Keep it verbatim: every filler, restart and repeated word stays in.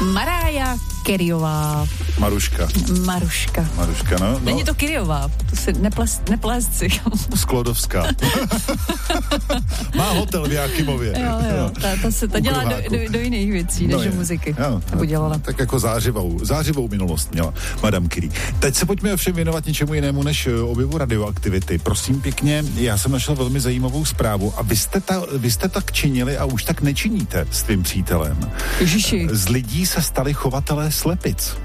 Mariah Careyová. Maruška. Maruška. Maruška, no. no. Není to Careyová, to si neplést, neplést si. Sklodovská. Má hotel v Jákymově. Jo, jo, ta, ta se ta dělá do, do, do jiných věcí, než no do muziky. Jo, Nebo dělala. Tak jako zářivou, zářivou minulost měla Madame Curie. Teď se pojďme ovšem věnovat něčemu jinému než objevu radioaktivity. Prosím pěkně, já jsem našel velmi zajímavou zprávu a vy jste, ta, vy jste tak činili a už tak nečiníte s tvým přítelem. Ježiši. Z lidí se stali chovatelé slepic.